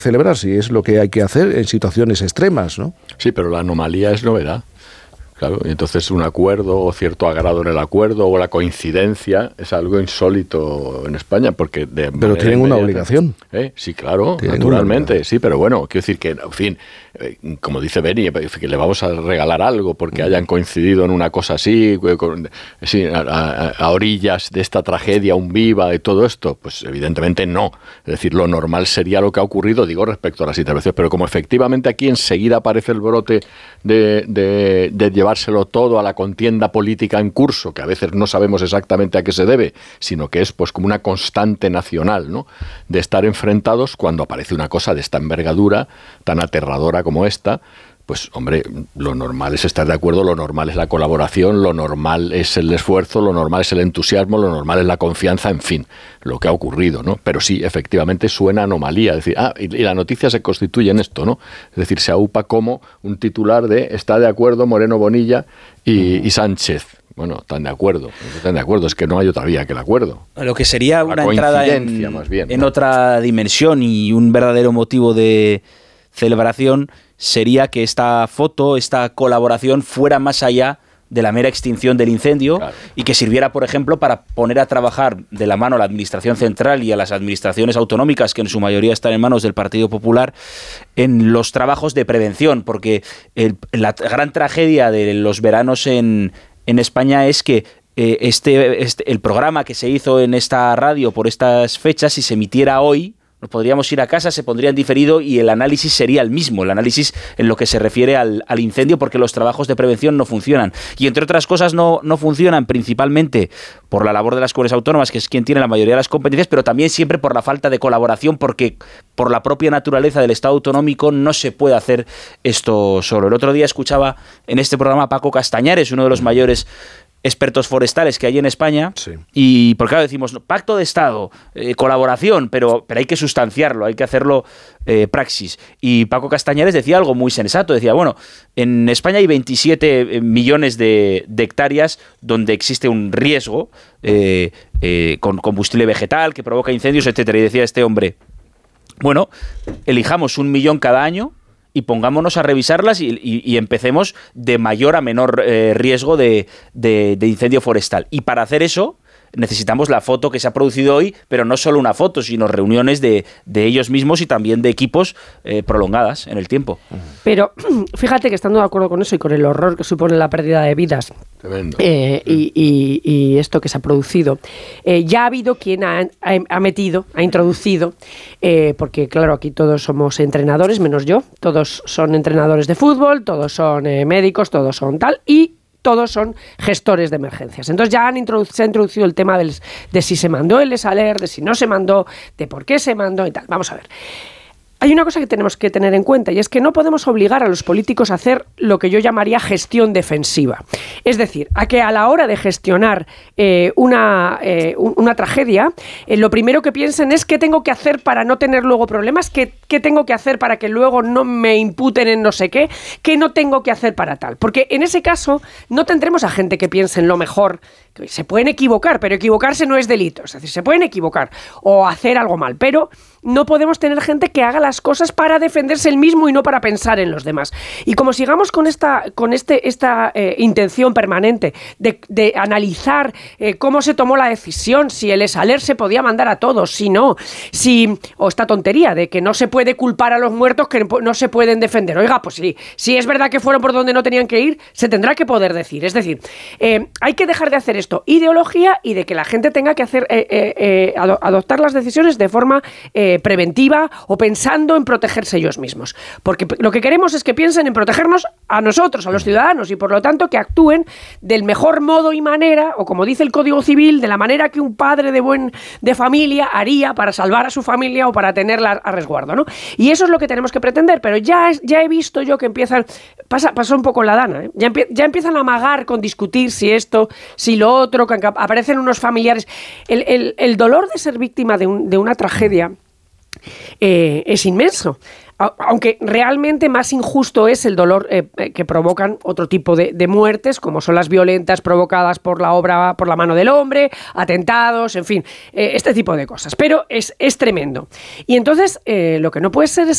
celebrar, si es lo que hay que hacer en situaciones extremas, ¿no? Sí, pero la anomalía es novedad. Claro, y entonces un acuerdo o cierto agrado en el acuerdo o la coincidencia es algo insólito en España, porque pero tienen una obligación. Sí, claro, naturalmente, sí, pero bueno, quiero decir que, en fin, como dice Beni, que le vamos a regalar algo porque hayan coincidido en una cosa así, a orillas de esta tragedia, un viva y todo esto, pues evidentemente no. Es decir, lo normal sería lo que ha ocurrido, digo, respecto a las intervenciones, pero como efectivamente aquí enseguida aparece el brote de llevárselo todo a la contienda política en curso, que a veces no sabemos exactamente a qué se debe, sino que es pues como una constante nacional, ¿no?, de estar enfrentados. Cuando aparece una cosa de esta envergadura, tan aterradora como esta, pues hombre, lo normal es estar de acuerdo, lo normal es la colaboración, lo normal es el esfuerzo, lo normal es el entusiasmo, lo normal es la confianza, en fin, lo que ha ocurrido, ¿no? Pero sí, efectivamente suena anomalía, es decir, y la noticia se constituye en esto, ¿no? Es decir, se aupa como un titular de está de acuerdo Moreno Bonilla y Sánchez. Bueno, están de acuerdo, es que no hay otra vía que el acuerdo. Lo que sería una entrada más bien, en ¿no?, otra dimensión y un verdadero motivo de celebración sería que esta foto, esta colaboración fuera más allá de la mera extinción del incendio, claro, y que sirviera, por ejemplo, para poner a trabajar de la mano a la Administración Central y a las administraciones autonómicas, que en su mayoría están en manos del Partido Popular, en los trabajos de prevención, porque la gran tragedia de los veranos en España es que el programa que se hizo en esta radio por estas fechas, si se emitiera hoy, nos podríamos ir a casa, se pondría en diferido y el análisis sería el mismo, el análisis en lo que se refiere al incendio, porque los trabajos de prevención no funcionan. Y entre otras cosas no funcionan principalmente por la labor de las comunidades autónomas, que es quien tiene la mayoría de las competencias, pero también siempre por la falta de colaboración, porque por la propia naturaleza del Estado autonómico no se puede hacer esto solo. El otro día escuchaba en este programa a Paco Castañares, uno de los mayores expertos forestales que hay en España, sí, y porque claro, decimos pacto de Estado, colaboración, pero hay que sustanciarlo, hay que hacerlo praxis. Y Paco Castañares decía algo muy sensato, decía, bueno, en España hay 27 millones de hectáreas donde existe un riesgo con combustible vegetal que provoca incendios, etcétera. Y decía este hombre, bueno, elijamos 1 millón cada año y pongámonos a revisarlas y empecemos de mayor a menor riesgo de incendio forestal. Y para hacer eso necesitamos la foto que se ha producido hoy, pero no solo una foto, sino reuniones de ellos mismos y también de equipos prolongadas en el tiempo. Pero fíjate que estando de acuerdo con eso y con el horror que supone la pérdida de vidas, y esto que se ha producido, ya ha habido quien ha introducido, porque claro, aquí todos somos entrenadores, menos yo, todos son entrenadores de fútbol, todos son médicos, todos son tal, y todos son gestores de emergencias. Entonces ya se ha introducido el tema de si se mandó el ESALER, de si no se mandó, de por qué se mandó y tal. Vamos a ver. Hay una cosa que tenemos que tener en cuenta y es que no podemos obligar a los políticos a hacer lo que yo llamaría gestión defensiva. Es decir, a que a la hora de gestionar una tragedia, lo primero que piensen es qué tengo que hacer para no tener luego problemas, qué tengo que hacer para que luego no me imputen en no sé qué no tengo que hacer para tal. Porque en ese caso no tendremos a gente que piense en lo mejor. Se pueden equivocar, pero equivocarse no es delito. Es decir, se pueden equivocar o hacer algo mal, pero no podemos tener gente que haga las cosas para defenderse el mismo y no para pensar en los demás. Y como sigamos con esta intención permanente de analizar cómo se tomó la decisión, si el ESALER se podía mandar a todos, si no, o esta tontería de que no se puede culpar a los muertos que no se pueden defender. Oiga, pues sí, si es verdad que fueron por donde no tenían que ir, se tendrá que poder decir. Es decir, hay que dejar de hacer esto ideología y de que la gente tenga que hacer adoptar las decisiones de forma preventiva o pensando en protegerse ellos mismos. Porque lo que queremos es que piensen en protegernos a nosotros, a los ciudadanos, y por lo tanto que actúen del mejor modo y manera, o como dice el Código Civil, de la manera que un padre de familia haría para salvar a su familia o para tenerla a resguardo, ¿no? Y eso es lo que tenemos que pretender, pero ya he visto yo que pasa un poco la dana, ¿eh? Ya empiezan a amagar con discutir si esto, si lo otro, que aparecen unos familiares. El dolor de ser víctima de una tragedia es inmenso, aunque realmente más injusto es el dolor que provocan otro tipo de muertes, como son las violentas provocadas por la mano del hombre, atentados, en fin, este tipo de cosas. Pero es tremendo. Y entonces lo que no puede ser es